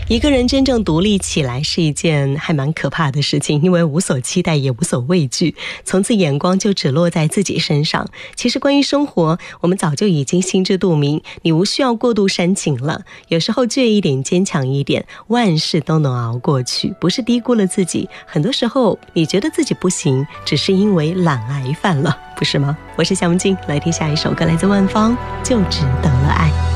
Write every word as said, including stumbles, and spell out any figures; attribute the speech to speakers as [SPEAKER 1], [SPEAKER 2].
[SPEAKER 1] 一个人真正独立起来是一件还蛮可怕的事情，因为无所期待也无所畏惧，从此眼光就只落在自己身上。其实关于生活，我们早就已经心知肚明，你无需要过度煽情了，有时候倔一点，坚强一点，万事都能熬过去。不是低估了自己，很多时候你觉得自己不行，只是因为懒癌犯了，不是吗？我是夏文静，来听下一首歌，来自万芳，就值得了爱。